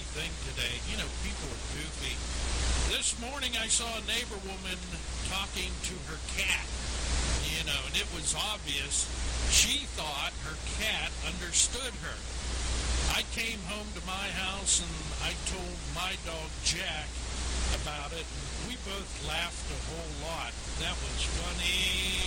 thing today. You know, people are goofy. This morning I saw a neighbor woman talking to her cat, you know, and it was obvious she thought her cat understood her. I came home to my house and I told my dog Jack about it, and we both laughed a whole lot. That was funny.